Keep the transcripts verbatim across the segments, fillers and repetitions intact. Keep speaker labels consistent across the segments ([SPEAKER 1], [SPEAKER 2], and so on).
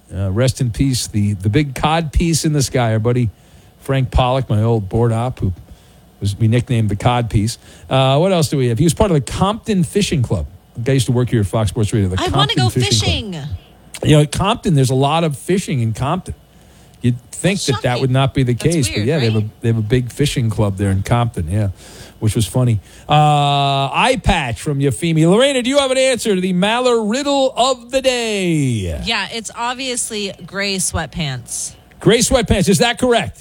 [SPEAKER 1] Uh, rest in peace, the, the big cod piece in the sky. Our buddy Frank Pollock, my old board op, who was we nicknamed the cod piece. Uh, what else do we have? He was part of the Compton Fishing Club. The guy used to work here at Fox Sports Radio. The
[SPEAKER 2] I want to go
[SPEAKER 1] fishing.
[SPEAKER 2] fishing.
[SPEAKER 1] You know, at Compton, there's a lot of fishing in Compton. You'd think that that would not be the
[SPEAKER 2] That's
[SPEAKER 1] case,
[SPEAKER 2] weird,
[SPEAKER 1] but yeah,
[SPEAKER 2] right?
[SPEAKER 1] they have a they have a big fishing club there in Compton. Yeah, which was funny. Uh, eye patch from Yafimi. Lorena, do you have an answer to the Maller riddle of the day?
[SPEAKER 2] Yeah, it's obviously gray sweatpants.
[SPEAKER 1] Gray sweatpants. Is that correct?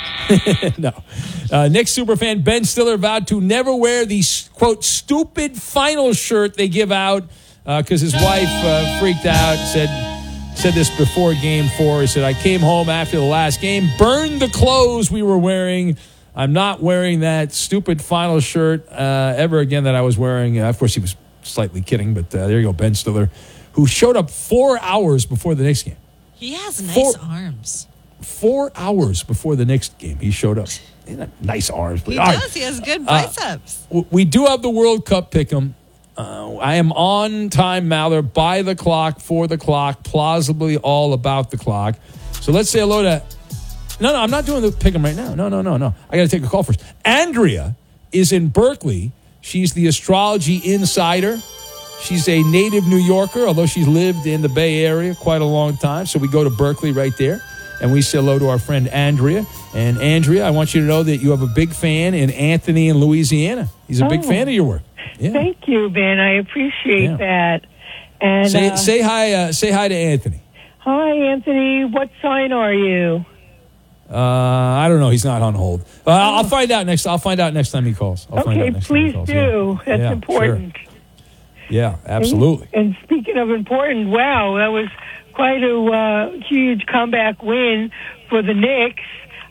[SPEAKER 1] No. Uh, Knicks superfan Ben Stiller vowed to never wear the, quote, stupid final shirt they give out because uh, his wife uh, freaked out, said said this before game four. He said, I came home after the last game, burned the clothes we were wearing. I'm not wearing that stupid final shirt uh, ever again that I was wearing. Uh, of course, he was slightly kidding, but uh, there you go, Ben Stiller, who showed up four hours before the Knicks game.
[SPEAKER 2] He has nice
[SPEAKER 1] Four-
[SPEAKER 2] arms.
[SPEAKER 1] Four hours before the Knicks game, he showed up. He had nice arms. But
[SPEAKER 2] He
[SPEAKER 1] all
[SPEAKER 2] does.
[SPEAKER 1] right.
[SPEAKER 2] He has good
[SPEAKER 1] Uh,
[SPEAKER 2] biceps.
[SPEAKER 1] W- We do have the World Cup pick'em. Uh, I am on time, Maller, by the clock, for the clock, plausibly all about the clock. So let's say hello to... No, no, I'm not doing the pick'em right now. No, no, no, no. I got to take a call first. Andrea is in Berkeley. She's the astrology insider. She's a native New Yorker, although she's lived in the Bay Area quite a long time. So we go to Berkeley right there. And we say hello to our friend Andrea. And Andrea, I want you to know that you have a big fan in Anthony in Louisiana. He's a big
[SPEAKER 3] Oh.
[SPEAKER 1] fan of your work. Yeah.
[SPEAKER 3] Thank you, Ben. I appreciate
[SPEAKER 1] Yeah.
[SPEAKER 3] that. And
[SPEAKER 1] Say
[SPEAKER 3] uh,
[SPEAKER 1] say hi. Uh, say hi to Anthony.
[SPEAKER 3] hi, Anthony. What sign are you?
[SPEAKER 1] Uh, I don't know. He's not on hold. Uh, I'll, I'll find out next. I'll find out next time he calls. I'll find out
[SPEAKER 3] Okay,
[SPEAKER 1] next time he
[SPEAKER 3] please
[SPEAKER 1] calls.
[SPEAKER 3] do.
[SPEAKER 1] Yeah.
[SPEAKER 3] That's
[SPEAKER 1] Yeah,
[SPEAKER 3] important.
[SPEAKER 1] sure. Yeah, absolutely.
[SPEAKER 3] And, and speaking of important, wow, that was quite a uh, huge comeback win for the Knicks.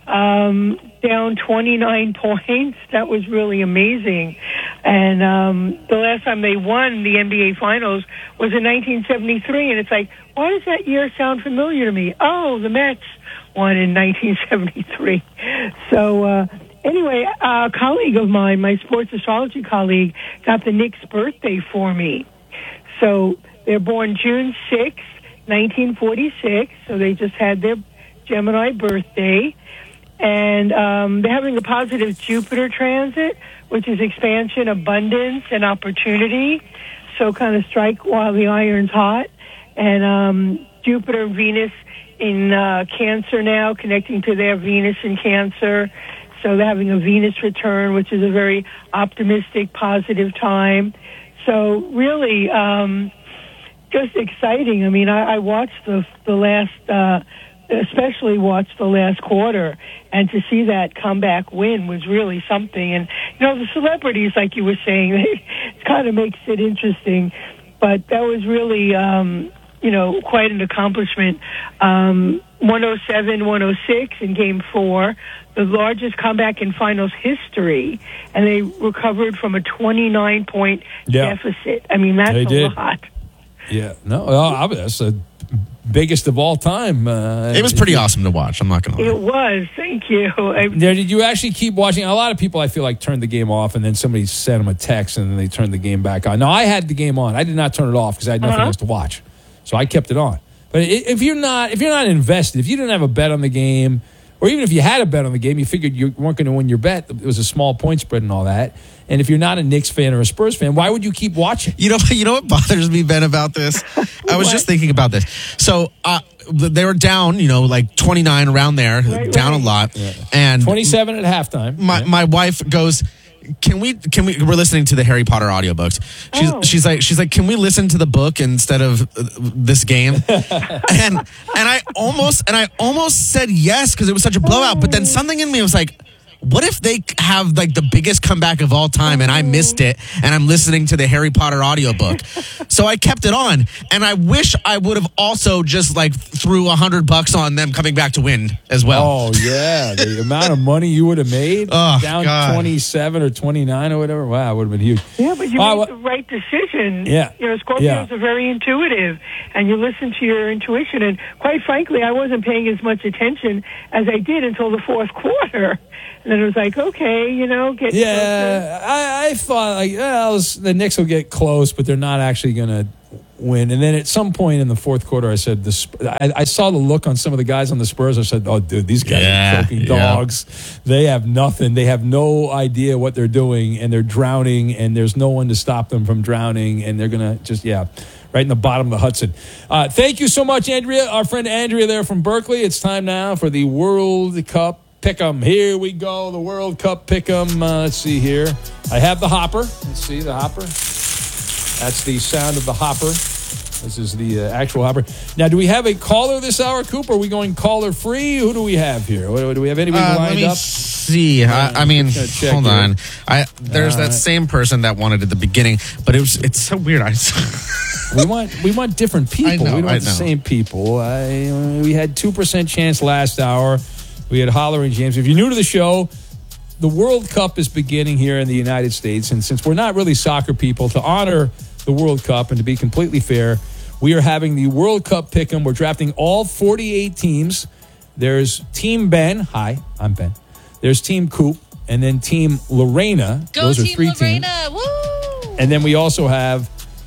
[SPEAKER 3] Um, down twenty-nine points. That was really amazing. And um, the last time they won the N B A Finals was in nineteen seventy-three. And it's like, why does that year sound familiar to me? Oh, the Mets won in nineteen seventy-three. So uh, anyway, a colleague of mine, my sports astrology colleague, got the Knicks' birthday for me. So they're born June sixth, nineteen forty-six. So they just had their Gemini birthday. And um, they're having a positive Jupiter transit, which is expansion, abundance, and opportunity. So kind of strike while the iron's hot. And um, Jupiter and Venus in uh, Cancer now, connecting to their Venus in Cancer. So they're having a Venus return, which is a very optimistic, positive time. So really, um, just exciting. I mean, I, I watched the the last, uh, especially watched the last quarter, and to see that comeback win was really something. And you know, the celebrities, like you were saying, it kind of makes it interesting. But that was really, um, you know, quite an accomplishment. Um, one oh seven one oh six in Game Four, the largest comeback in finals history, and they recovered from a twenty-nine point
[SPEAKER 1] Yeah.
[SPEAKER 3] deficit. I mean, that's
[SPEAKER 1] They
[SPEAKER 3] a
[SPEAKER 1] did.
[SPEAKER 3] lot.
[SPEAKER 1] Yeah. No, well, that's the biggest of all time. Uh,
[SPEAKER 4] It was pretty awesome to watch. I'm not going to lie.
[SPEAKER 3] It was. Thank you. I,
[SPEAKER 1] Now, did you actually keep watching? A lot of people, I feel like, turned the game off, and then somebody sent them a text, and then they turned the game back on. No, I had the game on. I did not turn it off because I had nothing
[SPEAKER 3] Uh-huh.
[SPEAKER 1] else to watch, so I kept it on. But i- if you're not, if you're not invested, if you didn't have a bet on the game, or even if you had a bet on the game, you figured you weren't going to win your bet. It was a small point spread and all that. And if you're not a Knicks fan or a Spurs fan, why would you keep watching?
[SPEAKER 4] You know, you know what bothers me, Ben, about this? I was just thinking about this. So uh, they were down, you know, like twenty-nine around there,
[SPEAKER 3] Right,
[SPEAKER 4] down
[SPEAKER 3] right.
[SPEAKER 4] a lot. And
[SPEAKER 1] twenty-seven at halftime.
[SPEAKER 4] my
[SPEAKER 1] Yeah.
[SPEAKER 4] my wife goes, can we can we we're listening to the Harry Potter audiobooks. She's
[SPEAKER 3] Oh.
[SPEAKER 4] she's like she's like, can we listen to the book instead of uh, this game? and and I almost and I almost said yes because it was such a blowout, but then something in me was like, what if they have like the biggest comeback of all time and I missed it and I'm listening to the Harry Potter audiobook? So I kept it on, and I wish I would have also just like threw a hundred bucks on them coming back to win as well.
[SPEAKER 1] Oh yeah, the amount of money you would have made
[SPEAKER 4] Oh,
[SPEAKER 1] down
[SPEAKER 4] God.
[SPEAKER 1] twenty-seven or twenty-nine or whatever. Wow, it would have been huge.
[SPEAKER 3] Yeah, but you
[SPEAKER 1] Oh,
[SPEAKER 3] made
[SPEAKER 1] well-
[SPEAKER 3] the right decision.
[SPEAKER 1] Yeah.
[SPEAKER 3] You know, Scorpios
[SPEAKER 1] Yeah.
[SPEAKER 3] are very intuitive, and you listen to your intuition. And quite frankly, I wasn't paying as much attention as I did until the fourth quarter. And then it was like, okay, you know, get closer.
[SPEAKER 1] Yeah, I, I thought like well, the Knicks will get close, but they're not actually going to win. And then at some point in the fourth quarter, I said, the, Sp- I, I saw the look on some of the guys on the Spurs. I said, oh, dude, these guys
[SPEAKER 4] Yeah,
[SPEAKER 1] are choking
[SPEAKER 4] yeah.
[SPEAKER 1] dogs. They have nothing. They have no idea what they're doing, and they're drowning, and there's no one to stop them from drowning, and they're going to just, yeah, right in the bottom of the Hudson. Uh, thank you so much, Andrea, our friend Andrea there from Berkeley. It's time now for the World Cup Pick'em. Here we go, the World Cup Pick'em. Uh, let's see here. I have the hopper. Let's see, the hopper. That's the sound of the hopper. This is the uh, actual hopper. Now, do we have a caller this hour, Coop? Are we going caller free? Who do we have here? What, do we have anybody
[SPEAKER 4] Uh, let
[SPEAKER 1] lined
[SPEAKER 4] me
[SPEAKER 1] up?
[SPEAKER 4] see. I, I mean,
[SPEAKER 1] Just gonna check
[SPEAKER 4] hold
[SPEAKER 1] here.
[SPEAKER 4] on. I there's
[SPEAKER 1] All
[SPEAKER 4] that
[SPEAKER 1] right.
[SPEAKER 4] same person that wanted at the beginning, but it was it's so weird. I
[SPEAKER 1] We want we want different people.
[SPEAKER 4] I know,
[SPEAKER 1] we don't
[SPEAKER 4] I
[SPEAKER 1] want the
[SPEAKER 4] know.
[SPEAKER 1] same people. I, we had two percent chance last hour. We had Holler and James. If you're new to the show, the World Cup is beginning here in the United States, and since we're not really soccer people, to honor the World Cup and to be completely fair, we are having the World Cup Pick'em. We're drafting all forty-eight teams. There's Team Ben. Hi, I'm Ben. There's Team Coop, and then Team Lorena.
[SPEAKER 2] Go
[SPEAKER 1] Those are
[SPEAKER 2] Team
[SPEAKER 1] three
[SPEAKER 2] Lorena.
[SPEAKER 1] teams.
[SPEAKER 2] Woo!
[SPEAKER 1] And then we also have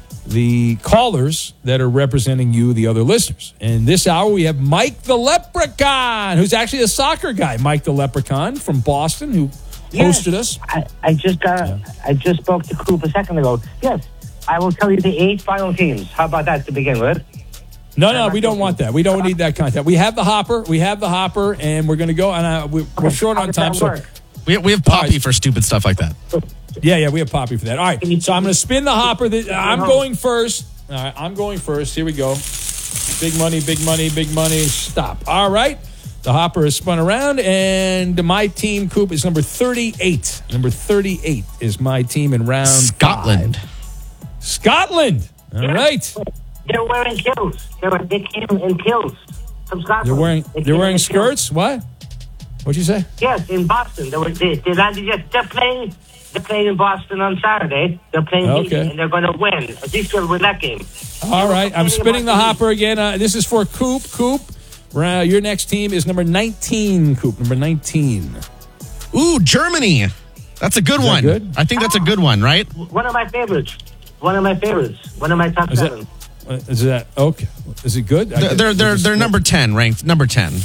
[SPEAKER 1] the callers that are representing you, the other listeners. And this hour we have Mike the Leprechaun, who's actually a soccer guy. Mike the Leprechaun from Boston, who
[SPEAKER 5] Yes.
[SPEAKER 1] hosted us.
[SPEAKER 5] I, I just got. I just spoke to Coop a second ago. Yes, I will tell you the eight final teams. How about that to begin with?
[SPEAKER 1] No, no, we don't want that. We don't need that content. We have the hopper. We have the hopper, and we're going to go. And uh, we, we're short
[SPEAKER 5] How
[SPEAKER 1] on
[SPEAKER 5] does
[SPEAKER 1] time,
[SPEAKER 5] that
[SPEAKER 1] so
[SPEAKER 5] work?
[SPEAKER 4] we we have
[SPEAKER 1] All
[SPEAKER 4] Poppy
[SPEAKER 1] right.
[SPEAKER 4] for stupid stuff like that.
[SPEAKER 1] yeah, yeah, we have Poppy for that. All right, so I'm going to spin the hopper. That, I'm going first. All right, I'm going first. Here we go. Big money, big money, big money. Stop. All right. The hopper is spun around, and my team, Coop, is number thirty-eight. Number thirty-eight is my team in round
[SPEAKER 4] Scotland.
[SPEAKER 1] five. Scotland. All right.
[SPEAKER 5] They're wearing kilts. They're, they came in kilts from Scotland.
[SPEAKER 1] They're wearing
[SPEAKER 5] They
[SPEAKER 1] they're
[SPEAKER 5] came
[SPEAKER 1] wearing
[SPEAKER 5] in kilts.
[SPEAKER 1] skirts. What? What'd you say?
[SPEAKER 5] Yes, in Boston. They were. They, they landed. Yes, they're playing. They're playing in Boston on Saturday. They're playing,
[SPEAKER 1] Okay.
[SPEAKER 5] and they're going to win. At least they'll win that game.
[SPEAKER 1] All right. I'm spinning the hopper again. Uh, this is for Coop. Coop. Uh, your next team is number nineteen, Coop. Number nineteen.
[SPEAKER 4] Ooh, Germany. That's a good
[SPEAKER 1] Is that
[SPEAKER 4] one.
[SPEAKER 1] good?
[SPEAKER 4] I think that's a good one, right?
[SPEAKER 5] One of my favorites. One of my favorites. One of my top
[SPEAKER 1] Is that,
[SPEAKER 5] seven.
[SPEAKER 1] uh, is that okay? Is it good? I
[SPEAKER 4] They're
[SPEAKER 1] get-
[SPEAKER 4] they're they're,
[SPEAKER 1] is
[SPEAKER 4] they're
[SPEAKER 1] this-
[SPEAKER 4] number ten, ranked number ten.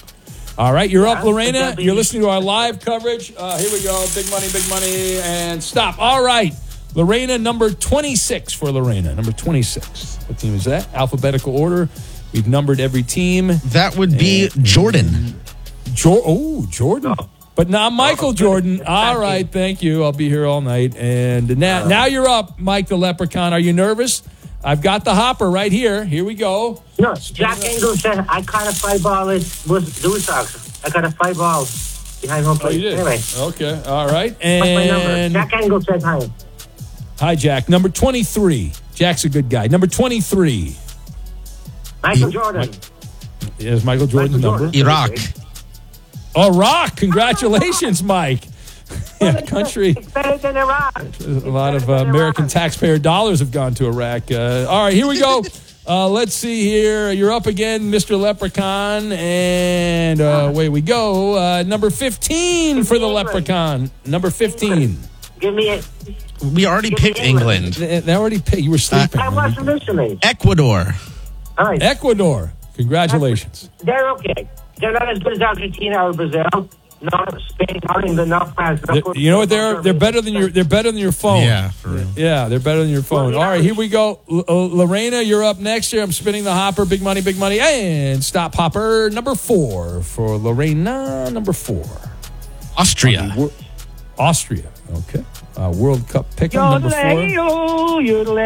[SPEAKER 1] All right, you're up,
[SPEAKER 5] Yeah,
[SPEAKER 1] Lorena.
[SPEAKER 5] that'd
[SPEAKER 1] You're
[SPEAKER 5] be-
[SPEAKER 1] listening to our live coverage. Uh, here we go. Big money, big money, and stop. All right, Lorena, number twenty-six for Lorena. Number twenty-six. What team is that? Alphabetical order. We've numbered every team.
[SPEAKER 4] That would be Jordan.
[SPEAKER 1] Jo- oh, Jordan. But not Michael
[SPEAKER 5] Oh,
[SPEAKER 1] Jordan.
[SPEAKER 5] good.
[SPEAKER 1] All right, thank you. I'll be here all night. And now, now you're up, Mike the Leprechaun. Are you nervous? I've got the hopper right here. Here we go.
[SPEAKER 5] No, Jack Engel said I caught a fly ball at was Blue Sox. I got a fly ball behind home
[SPEAKER 1] Oh,
[SPEAKER 5] plate.
[SPEAKER 1] you did?
[SPEAKER 5] Anyway,
[SPEAKER 1] Okay, all right.
[SPEAKER 5] what's my number?
[SPEAKER 1] And
[SPEAKER 5] Jack Engel said hi.
[SPEAKER 1] hi, Jack. Number twenty-three. Jack's a good guy. Number twenty-three.
[SPEAKER 5] Michael Jordan.
[SPEAKER 1] Is Michael Jordan's
[SPEAKER 5] Michael
[SPEAKER 1] number?
[SPEAKER 5] Jordan.
[SPEAKER 4] Iraq.
[SPEAKER 1] Oh, Rock. Congratulations, Mike. Yeah, country.
[SPEAKER 5] It's better than Iraq.
[SPEAKER 1] A lot of uh, American taxpayer dollars have gone to Iraq. Uh, all right, here we go. Uh, let's see here. You're up again, Mister Leprechaun. And uh, away we go. Uh, number fifteen for the Leprechaun. Number fifteen.
[SPEAKER 5] Give me a.
[SPEAKER 4] We already
[SPEAKER 5] Give me
[SPEAKER 4] picked
[SPEAKER 5] England.
[SPEAKER 4] England.
[SPEAKER 1] They, they already paid. You were sleeping.
[SPEAKER 5] I wasn't listening.
[SPEAKER 4] Ecuador.
[SPEAKER 5] All right.
[SPEAKER 1] Ecuador. Congratulations.
[SPEAKER 5] They're okay. They're not as good as Argentina or Brazil. Not Spain, not England, not France. Not
[SPEAKER 1] They're-
[SPEAKER 5] Portugal,
[SPEAKER 1] you know what? They're
[SPEAKER 5] not
[SPEAKER 1] they're
[SPEAKER 5] Germany.
[SPEAKER 1] better than your they're better than your phone.
[SPEAKER 4] Yeah, for real.
[SPEAKER 1] Yeah, they're better than your phone.
[SPEAKER 5] Well,
[SPEAKER 1] All right,
[SPEAKER 5] yeah.
[SPEAKER 1] here we go. L- uh, Lorena, you're up next here. I'm spinning the hopper. Big money, big money. And stop hopper. Number four for Lorena. Number four.
[SPEAKER 4] Austria.
[SPEAKER 1] Wor- Austria. Okay. Uh, World Cup pick 'em, number four.
[SPEAKER 5] Yodelay-o,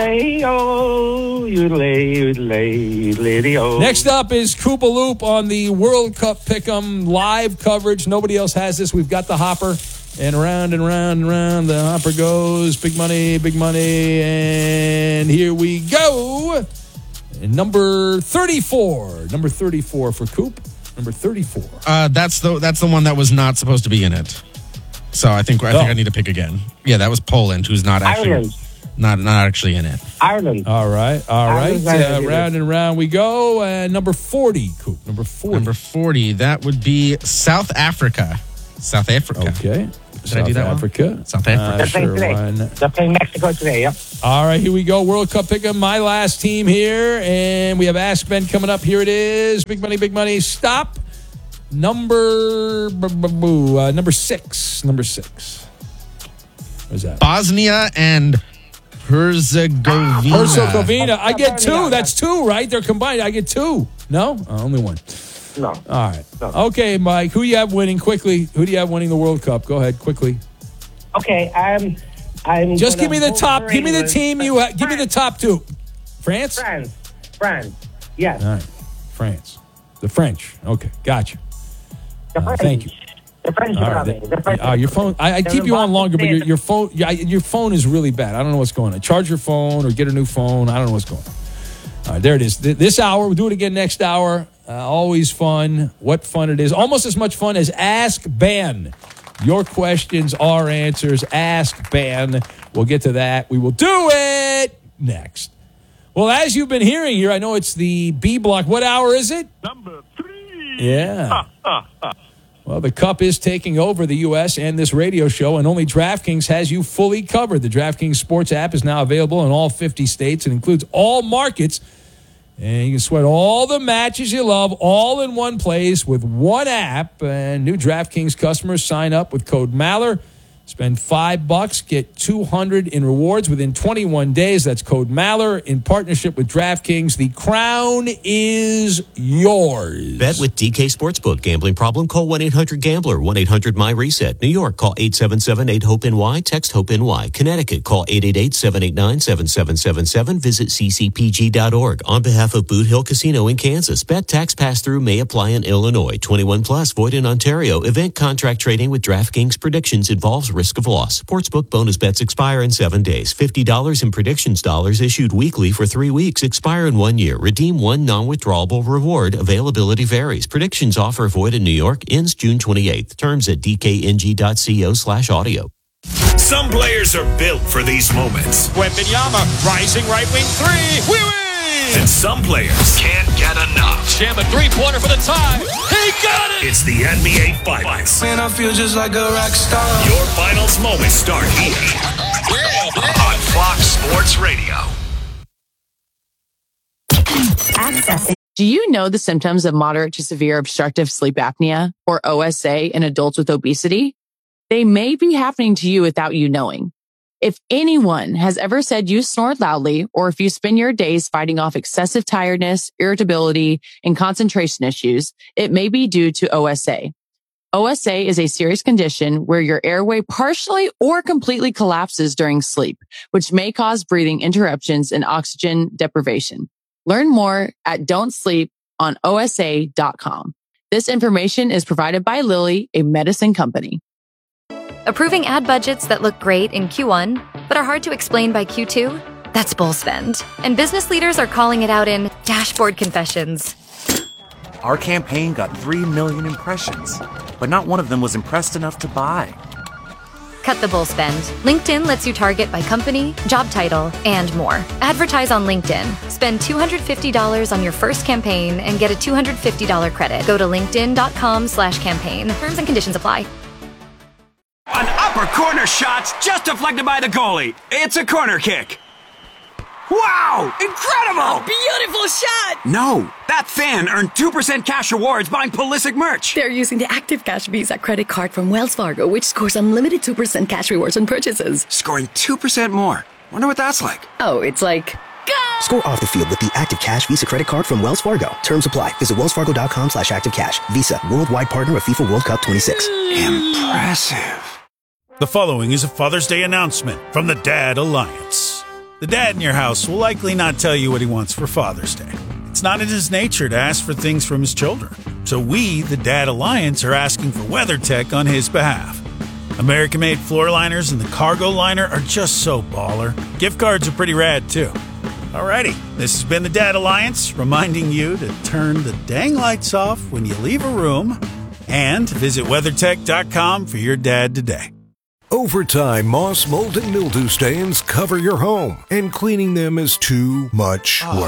[SPEAKER 5] yodelay-o, yodelay, yodelay, yodelay-o.
[SPEAKER 1] Next up is Koopa Loop on the World Cup Pick'em live coverage. Nobody else has this. We've got the hopper, and round and round and round the hopper goes. Big money, big money, and here we go. And number thirty-four. Number thirty-four for Coop. Number thirty-four.
[SPEAKER 4] Uh, that's the that's the one that was not supposed to be in it. So I think I think
[SPEAKER 1] Oh.
[SPEAKER 4] I need to pick again. Yeah, that was Poland, who's not actually
[SPEAKER 5] Ireland.
[SPEAKER 4] not not actually in it.
[SPEAKER 5] Ireland.
[SPEAKER 1] All right, all right.
[SPEAKER 5] Ireland's not
[SPEAKER 1] Uh,
[SPEAKER 5] gonna do
[SPEAKER 1] round and round we go. And number forty, Coop. Number forty.
[SPEAKER 4] Number forty, that would be South Africa. South Africa.
[SPEAKER 1] Okay.
[SPEAKER 4] Did
[SPEAKER 1] South
[SPEAKER 4] I do that
[SPEAKER 1] Africa.
[SPEAKER 4] Well? South Africa.
[SPEAKER 1] Uh,
[SPEAKER 5] They're playing
[SPEAKER 1] sure,
[SPEAKER 5] today.
[SPEAKER 1] why not?
[SPEAKER 5] They're playing Mexico today, yep.
[SPEAKER 1] All right, here we go. World Cup pick'em. My last team here, and we have Ask Ben coming up. Here it is. Big money, big money. Stop. Number uh, number six. Number six. What's that?
[SPEAKER 4] Bosnia and Herzegovina.
[SPEAKER 1] Herzegovina. I get two. That's two, right? They're combined. I get two. No? Oh, only one.
[SPEAKER 5] No.
[SPEAKER 1] All right.
[SPEAKER 5] No.
[SPEAKER 1] Okay, Mike. Who do you have winning quickly? Who do you have winning the World Cup? Go ahead, quickly.
[SPEAKER 5] Okay, I'm. I'm
[SPEAKER 1] Just
[SPEAKER 5] gonna
[SPEAKER 1] give me the
[SPEAKER 5] vote
[SPEAKER 1] top.
[SPEAKER 5] for
[SPEAKER 1] Give me the
[SPEAKER 5] England.
[SPEAKER 1] team you have. Give me the top two. France?
[SPEAKER 5] France. France. Yes.
[SPEAKER 1] All right. France. The French. Okay. Gotcha.
[SPEAKER 5] The
[SPEAKER 1] Uh,
[SPEAKER 5] French.
[SPEAKER 1] thank you.
[SPEAKER 5] The French
[SPEAKER 1] All
[SPEAKER 5] are
[SPEAKER 1] right.
[SPEAKER 5] coming. The French
[SPEAKER 1] Uh, your phone. I, I
[SPEAKER 5] They're
[SPEAKER 1] keep
[SPEAKER 5] in
[SPEAKER 1] you on
[SPEAKER 5] Boston
[SPEAKER 1] longer, but your,
[SPEAKER 5] today.
[SPEAKER 1] your phone. Yeah, your phone is really bad. I don't know what's going on. Charge your phone or get a new phone. I don't know what's going on. All right, there it is. Th- This hour, we'll do it again next hour. Uh, always fun. What fun it is. Almost as much fun as Ask Ben. Your questions, our answers. Ask Ben. We'll get to that. We will do it next. Well, as you've been hearing here, I know it's the B block. What hour is it?
[SPEAKER 6] Number three.
[SPEAKER 1] Yeah. Well, the Cup is taking over the U S and this radio show, and only DraftKings has you fully covered. The DraftKings Sports app is now available in all fifty states. It includes all markets, and you can sweat all the matches you love all in one place with one app. And new DraftKings customers sign up with code Maller. Spend five bucks, get two hundred in rewards within twenty-one days. That's code Maller in partnership with DraftKings. The crown is yours.
[SPEAKER 7] Bet with D K Sportsbook. Gambling problem? Call one eight hundred gambler. one eight hundred my reset. New York, call eight seven seven eight hope N Y. Text HOPE-NY. Connecticut, call eight eight eight seven eight nine seven seven seven seven. Visit c c p g dot org. On behalf of Boot Hill Casino in Kansas, bet tax pass-through may apply in Illinois. twenty-one plus, void in Ontario. Event contract trading with DraftKings predictions involves risk of loss. Sportsbook bonus bets expire in seven days. fifty dollars in predictions dollars issued weekly for three weeks. Expire in one year. Redeem one non-withdrawable reward. Availability varies. Predictions offer void in New York. Ends June twenty-eighth. Terms at d k n g dot co slash audio.
[SPEAKER 8] Some players are built for these moments.
[SPEAKER 6] Wembanyama, rising right wing three. We win!
[SPEAKER 8] And some players can't get enough.
[SPEAKER 6] Jam a three-pointer for the tie. He got it!
[SPEAKER 8] It's the N B A Finals.
[SPEAKER 9] Man, I feel just like a rock star.
[SPEAKER 8] Your finals moments start here on Fox Sports Radio.
[SPEAKER 10] Do you know the symptoms of moderate to severe obstructive sleep apnea, or O S A, in adults with obesity? They may be happening to you without you knowing. If anyone has ever said you snore loudly, or if you spend your days fighting off excessive tiredness, irritability, and concentration issues, it may be due to O S A. O S A is a serious condition where your airway partially or completely collapses during sleep, which may cause breathing interruptions and oxygen deprivation. Learn more at don't sleep on O S A dot com. This information is provided by Lilly, a medicine company.
[SPEAKER 11] Approving ad budgets that look great in Q one, but are hard to explain by Q two? That's bull spend. And business leaders are calling it out in dashboard confessions.
[SPEAKER 12] Our campaign got three million impressions, but not one of them was impressed enough to buy.
[SPEAKER 11] Cut the bull spend. LinkedIn lets you target by company, job title, and more. Advertise on LinkedIn. Spend two hundred fifty dollars on your first campaign and get a two hundred fifty dollars credit. Go to linkedin.com slash campaign. Terms and conditions apply.
[SPEAKER 13] An upper corner shot just deflected by the goalie. It's a corner kick. Wow! Incredible!
[SPEAKER 14] Beautiful shot!
[SPEAKER 13] No, that fan earned two percent cash rewards buying Pulisic merch.
[SPEAKER 14] They're using the Active Cash Visa credit card from Wells Fargo, which scores unlimited two percent cash rewards on purchases.
[SPEAKER 13] Scoring two percent more. Wonder what that's like.
[SPEAKER 14] Oh, it's like... Go!
[SPEAKER 15] Score off the field with the Active Cash Visa credit card from Wells Fargo. Terms apply. Visit wellsfargo.com slash active cash. Visa, worldwide partner of FIFA World Cup twenty-six.
[SPEAKER 13] Impressive.
[SPEAKER 16] The following is a Father's Day announcement from the Dad Alliance. The dad in your house will likely not tell you what he wants for Father's Day. It's not in his nature to ask for things from his children. So we, the Dad Alliance, are asking for WeatherTech on his behalf. American-made floor liners and the cargo liner are just so baller. Gift cards are pretty rad, too. Alrighty, this has been the Dad Alliance, reminding you to turn the dang lights off when you leave a room and visit weathertech dot com for your dad today.
[SPEAKER 17] Over time, moss, mold, and mildew stains cover your home, and cleaning them is too much work.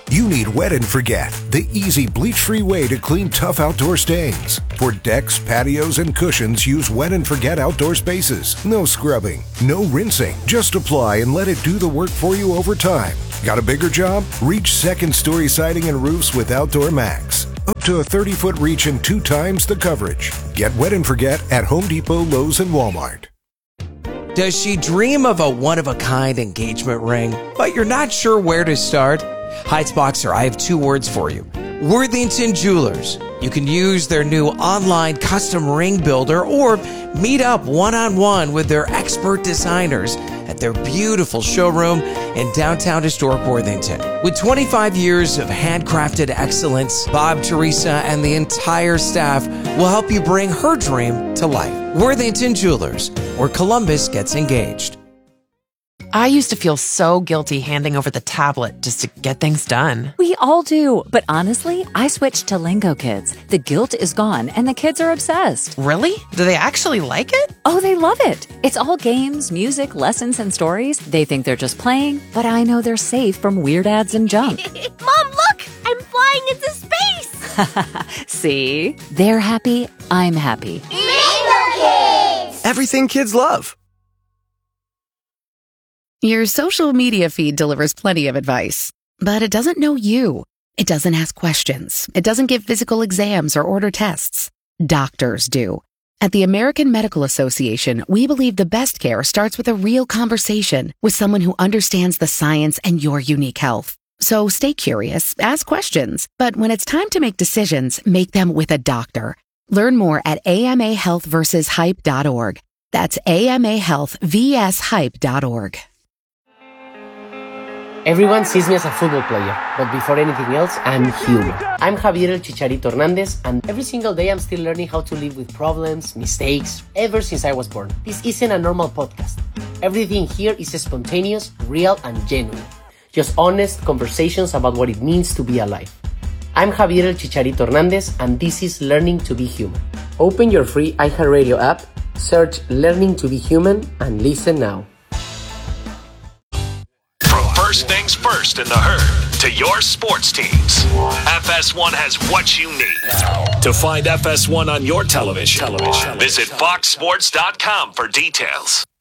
[SPEAKER 17] You need Wet and Forget, the easy bleach-free way to clean tough outdoor stains. For decks, patios, and cushions, use Wet and Forget outdoor spaces. No scrubbing, no rinsing. Just apply and let it do the work for you over time. Got a bigger job? Reach second-story siding and roofs with Outdoor Max. Up to a thirty-foot reach and two times the coverage. Get Wet and Forget at Home Depot, Lowe's, and Walmart.
[SPEAKER 18] Does she dream of a one-of-a-kind engagement ring, but you're not sure where to start? Heights Boxer, I have two words for you. Worthington Jewelers. You can use their new online custom ring builder or meet up one-on-one with their expert designers at their beautiful showroom in downtown historic Worthington. With twenty-five years of handcrafted excellence, Bob, Teresa, and the entire staff will help you bring her dream to life. Worthington Jewelers, where Columbus gets engaged.
[SPEAKER 19] I used to feel so guilty handing over the tablet just to get things done.
[SPEAKER 20] We all do. But honestly, I switched to Lingo Kids. The guilt is gone and the kids are obsessed.
[SPEAKER 19] Really? Do they actually like it?
[SPEAKER 20] Oh, they love it. It's all games, music, lessons, and stories. They think they're just playing, but I know they're safe from weird ads and junk.
[SPEAKER 21] Mom, look! I'm flying into space!
[SPEAKER 20] See? They're happy. I'm happy.
[SPEAKER 21] Lingo Kids!
[SPEAKER 22] Everything kids love.
[SPEAKER 23] Your social media feed delivers plenty of advice, but it doesn't know you. It doesn't ask questions. It doesn't give physical exams or order tests. Doctors do. At the American Medical Association, we believe the best care starts with a real conversation with someone who understands the science and your unique health. So stay curious, ask questions, but when it's time to make decisions, make them with a doctor. Learn more at A M A health versus hype dot org. That's A M A health versus hype dot org.
[SPEAKER 24] Everyone sees me as a football player, but before anything else, I'm human. I'm Javier El Chicharito Hernandez, and every single day I'm still learning how to live with problems, mistakes, ever since I was born. This isn't a normal podcast. Everything here is spontaneous, real, and genuine. Just honest conversations about what it means to be alive. I'm Javier El Chicharito Hernandez, and this is Learning to Be Human. Open your free iHeartRadio app, search Learning to Be Human, and listen now.
[SPEAKER 8] First things first in the herd to your sports teams. F S one has what you need. To find F S one on your television, television. Visit fox sports dot com for details.